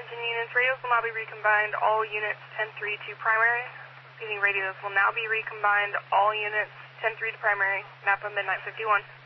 Attention units, radios will now be recombined, all units 10-3 to primary. Radios will now be recombined, all units 10-3 to primary, Napa Midnight 51.